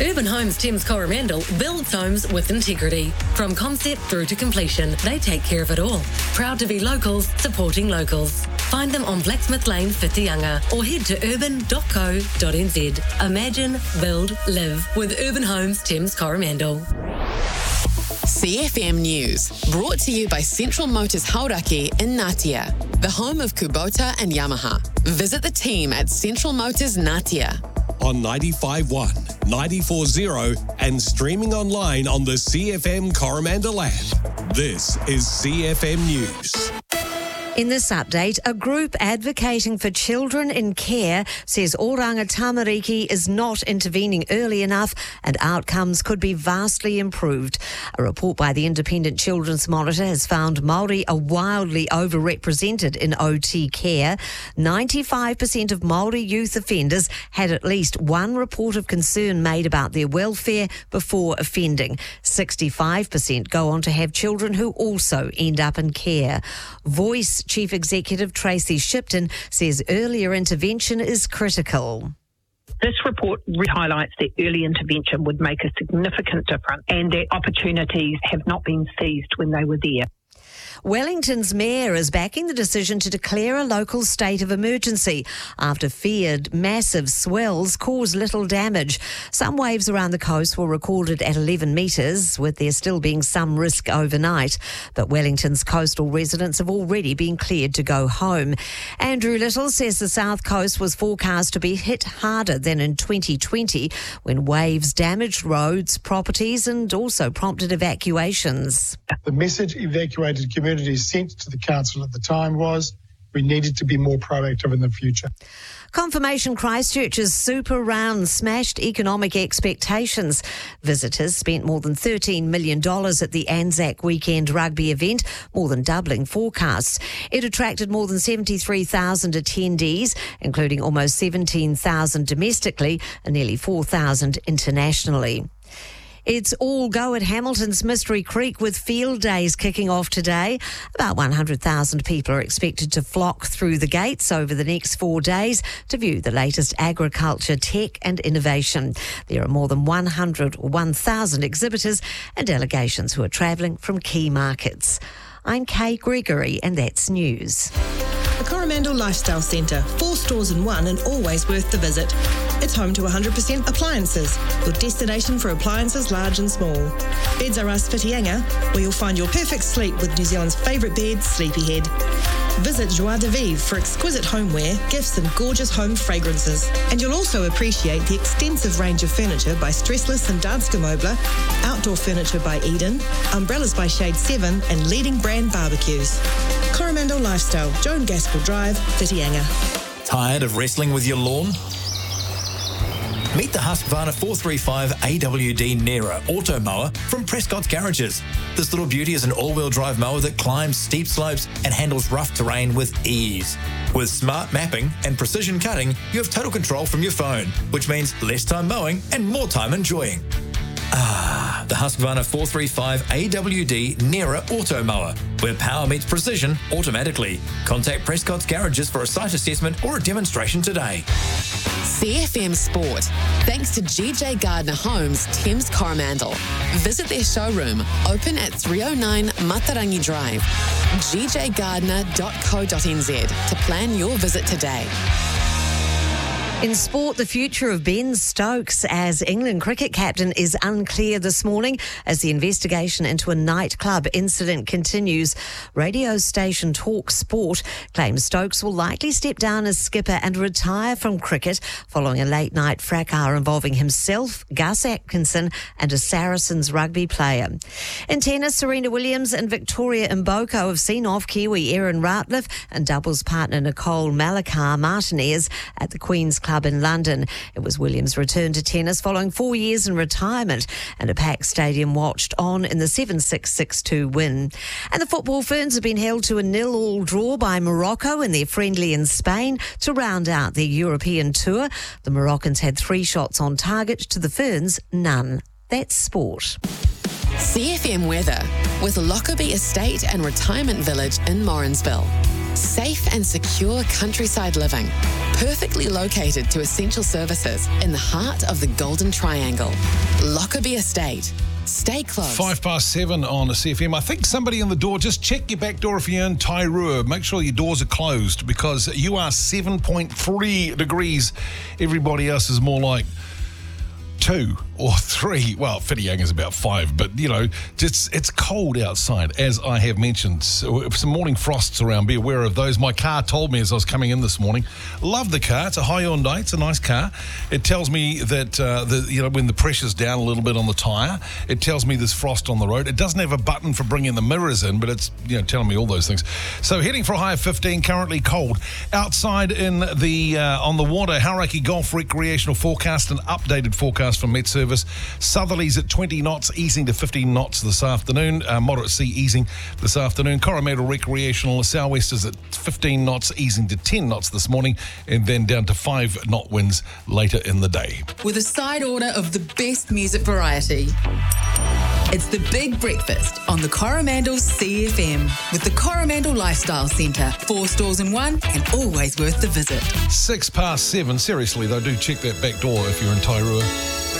Urban Homes Thames Coromandel builds homes with integrity. From concept through to completion, they take care of it all. Proud to be locals, supporting locals. Find them on Blacksmith Lane, Whitianga, or head to urban.co.nz. Imagine, build, live with Urban Homes Thames Coromandel. CFM News, brought to you by Central Motors Hauraki in Ngatea, the home of Kubota and Yamaha. Visit the team at Central Motors Ngatea. On 95.1, 94.0 and streaming online on the CFM Coromandel app. This is CFM News. In this update, a group advocating for children in care says Oranga Tamariki is not intervening early enough and outcomes could be vastly improved. A report by the Independent Children's Monitor has found Māori are wildly overrepresented in OT care. 95% of Māori youth offenders had at least one report of concern made about their welfare before offending. 65% go on to have children who also end up in care. Voice Chief Executive Tracy Shipton says earlier intervention is critical. This report highlights that early intervention would make a significant difference and that opportunities have not been seized when they were there. Wellington's mayor is backing the decision to declare a local state of emergency after feared massive swells caused little damage. Some waves around the coast were recorded at 11 metres, with there still being some risk overnight. But Wellington's coastal residents have already been cleared to go home. Andrew Little says the south coast was forecast to be hit harder than in 2020 when waves damaged roads, properties and also prompted evacuations. The message evacuated communities sent to the council at the time was we needed to be more proactive in the future. Confirmation Christchurch's Super Round smashed economic expectations. Visitors spent more than $13 million at the Anzac Weekend rugby event, more than doubling forecasts. It attracted more than 73,000 attendees, including almost 17,000 domestically and nearly 4,000 internationally. It's all go at Hamilton's Mystery Creek with field days kicking off today. About 100,000 people are expected to flock through the gates over the next 4 days to view the latest agriculture, tech and innovation. There are more than 1,000 exhibitors and delegations who are travelling from key markets. I'm Kay Gregory and that's news. The Coromandel Lifestyle Centre, 4 stores in one and always worth the visit. It's home to 100% appliances, your destination for appliances large and small. Beds R Us Whitianga, where you'll find your perfect sleep with New Zealand's favourite bed, Sleepyhead. Visit Joie de Vivre for exquisite homeware, gifts and gorgeous home fragrances. And you'll also appreciate the extensive range of furniture by Stressless and Danske Möbler, outdoor furniture by Eden, umbrellas by Shade 7 and leading brand barbecues. Coromandel Lifestyle, Joan Gaskell Drive, Whitianga. Tired of wrestling with your lawn? Meet the Husqvarna 435 AWD Nera Auto Mower from Prescott's Garages. This little beauty is an all-wheel drive mower that climbs steep slopes and handles rough terrain with ease. With smart mapping and precision cutting, you have total control from your phone, which means less time mowing and more time enjoying. The Husqvarna 435 AWD Nera Auto Mower, where power meets precision automatically. Contact Prescott's Garages for a site assessment or a demonstration today. CFM Sport, thanks to GJ Gardner Homes, Thames Coromandel. Visit their showroom, open at 309 Matarangi Drive. gjgardner.co.nz to plan your visit today. In sport, the future of Ben Stokes as England cricket captain is unclear this morning as the investigation into a nightclub incident continues. Radio station Talk Sport claims Stokes will likely step down as skipper and retire from cricket following a late-night fracas involving himself, Gus Atkinson and a Saracens rugby player. In tennis, Serena Williams and Victoria Mboko have seen off Kiwi Erin Routliffe and doubles partner Nicole Malachar Martinez at the Queen's Club in London. It was Williams' return to tennis following 4 years in retirement, and a packed stadium watched on in the 7-6-6-2 win. And the football Ferns have been held to a 0-0 draw by Morocco in their friendly in Spain to round out their European tour. The Moroccans had 3 shots on target, to the Ferns none. That's sport. CFM weather with Lockerbie Estate and Retirement Village in Morrinsville. Safe and secure countryside living. Perfectly located to essential services in the heart of the Golden Triangle. Lockerbie Estate. Stay close. 7:05 on the CFM. I think somebody in the door, just check your back door if you're in Tairua. Make sure your doors are closed because you are 7.3 degrees. Everybody else is more like 2 or 3. Well, Whitianga is about 5, but it's cold outside, as I have mentioned. So, some morning frosts around. Be aware of those. My car told me as I was coming in this morning. Love the car. It's a Hyundai. It's a nice car. It tells me that when the pressure's down a little bit on the tyre, it tells me there's frost on the road. It doesn't have a button for bringing the mirrors in, but it's telling me all those things. So heading for a high of 15. Currently cold outside in the on the water. Hauraki Golf recreational forecast, an updated forecast from Met Service. Southerlies at 20 knots, easing to 15 knots this afternoon. Moderate sea easing this afternoon. Coromandel recreational sou'westers at 15 knots, easing to 10 knots this morning, and then down to 5 knot winds later in the day. With a side order of the best music variety. It's the Big Breakfast on the Coromandel CFM with the Coromandel Lifestyle Centre. 4 stores in one and always worth the visit. 7:06. Seriously though, do check that back door if you're in Tairua.